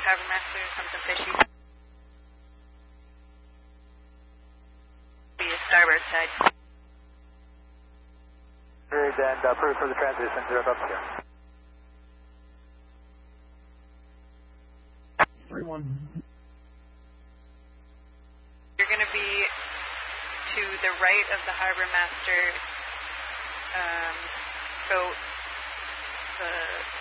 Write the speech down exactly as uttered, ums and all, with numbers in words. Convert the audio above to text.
Harbour Master, something fishy. Be a starboard side. Good, and uh, approved for the transition, zero up here. three one. You're going to be to the right of the Harbour Master um, boat, the